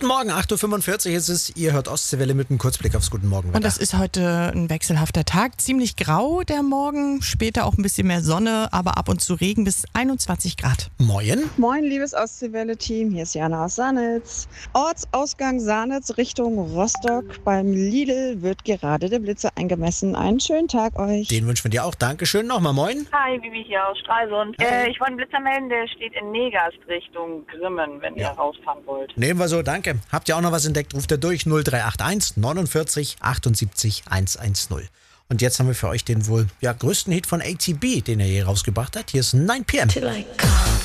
Guten Morgen, 8.45 Uhr ist es. Ihr hört Ostseewelle mit einem Kurzblick aufs Guten Morgen. Und das ist heute ein wechselhafter Tag. Ziemlich grau der Morgen, später auch ein bisschen mehr Sonne, aber ab und zu Regen bis 21 Grad. Moin. Moin, liebes Ostseewelle-Team, hier ist Jana aus Sanitz. Ortsausgang Sanitz Richtung Rostock. Beim Lidl wird gerade der Blitzer eingemessen. Einen schönen Tag euch. Den wünschen wir dir auch. Dankeschön. Nochmal moin. Hi, Vivi hier aus Stralsund. Hi. Ich wollte einen Blitzer melden, der steht in Negast Richtung Grimmen, wenn ihr rausfahren wollt. Nehmen wir so, danke. Habt ihr auch noch was entdeckt, ruft ihr durch 0381 49 78 110. Und jetzt haben wir für euch den wohl größten Hit von ATB, den er hier rausgebracht hat. Hier ist 9 PM.